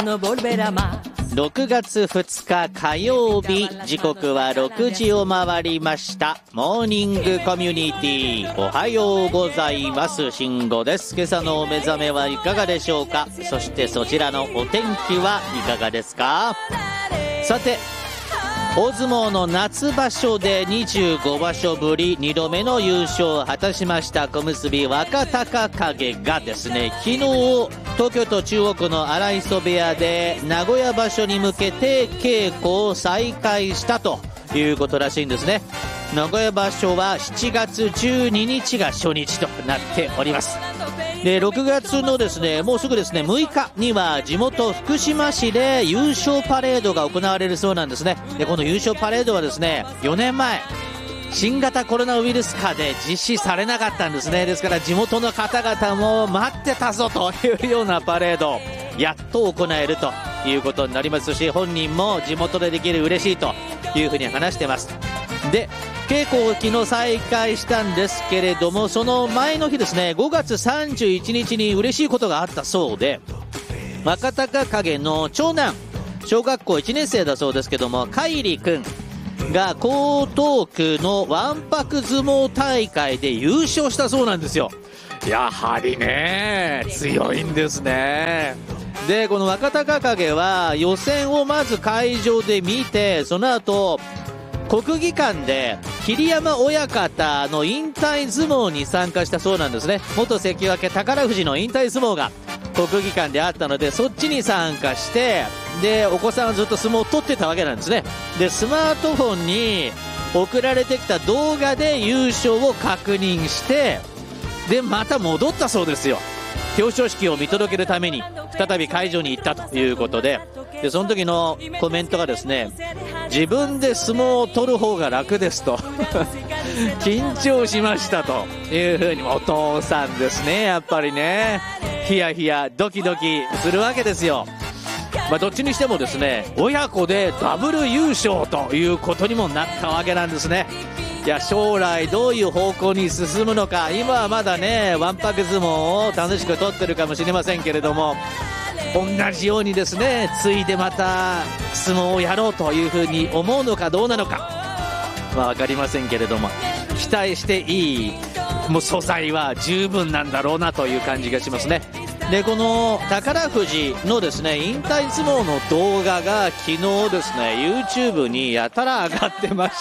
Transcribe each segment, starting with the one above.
6月2日火曜日、時刻は6時を回りました。モーニングコミュニティ、おはようございます。慎吾です。今朝のお目覚めはいかがでしょうか。そしてそちらのお天気はいかがですか。さて、大相撲の夏場所で25場所ぶり2度目の優勝を果たしました小結若隆景がですね、昨日東京都中央区の荒磯部屋で名古屋場所に向けて稽古を再開したということらしいんですね。名古屋場所は7月12日が初日となっております。で、6月のですね、もうすぐですね、6日には地元福島市で優勝パレードが行われるそうなんですね。で、この優勝パレードはですね、4年前新型コロナウイルス禍で実施されなかったんですね。ですから地元の方々も待ってたぞというようなパレード、やっと行えるということになりますし、本人も地元でできる嬉しいというふうに話してます。で、稽古を昨日再開したんですけれども、その前の日ですね、5月31日に嬉しいことがあったそうで、若隆景の長男、小学校1年生だそうですけども、海里くんが江東区のわんぱく相撲大会で優勝したそうなんですよ。やはりね、強いんですね。で、この若隆景は予選をまず会場で見て、その後国技館で桐山親方の引退相撲に参加したそうなんですね。元関脇宝富士の引退相撲が国技館であったので、そっちに参加して、でお子さんはずっと相撲を取ってたわけなんですね。で、スマートフォンに送られてきた動画で優勝を確認して、でまた戻ったそうですよ。表彰式を見届けるために再び会場に行ったということで、でその時のコメントがですね、自分で相撲を取る方が楽ですと緊張しましたというふうに、お父さんですね、やっぱりね、ヒヤヒヤドキドキするわけですよ。どっちにしてもですね、親子でダブル優勝ということにもなったわけなんですね。いや、将来どういう方向に進むのか、今はまだねわんぱく相撲を楽しく取ってるかもしれませんけれども、同じようにですね、ついでまた相撲をやろうというふうに思うのかどうなのか、分かりませんけれども、期待していいもう素材は十分なんだろうなという感じがしますね。で、この宝富士のですね引退相撲の動画が昨日ですね YouTube にやたら上がってまして、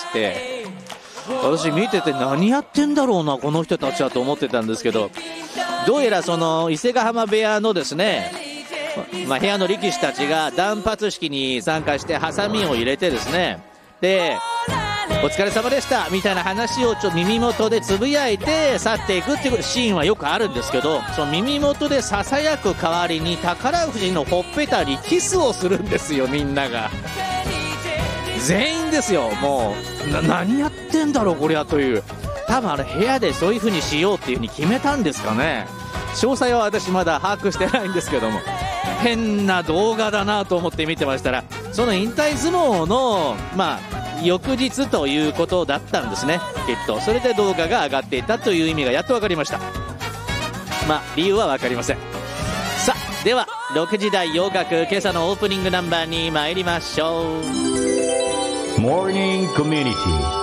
私見てて何やってんだろうなこの人たちはと思ってたんですけど、どうやらその伊勢ヶ浜部屋のですね、部屋の力士たちが断髪式に参加してハサミを入れてですね、でお疲れ様でしたみたいな話を耳元でつぶやいて去っていくっていうシーンはよくあるんですけど、その耳元でささやく代わりに宝富士のほっぺたにキスをするんですよ。みんなが全員ですよ。もう何やってんだろうこりゃという、多分部屋でそういう風にしようっていう風に決めたんですかね。詳細は私まだ把握してないんですけども、変な動画だなと思って見てましたら、その引退相撲の翌日ということだったんですね、きっと。それで動画が上がっていたという意味がやっと分かりました。理由は分かりません。さあ、では6時台洋楽、今朝のオープニングナンバーに参りましょう。 モーニングコミュニティ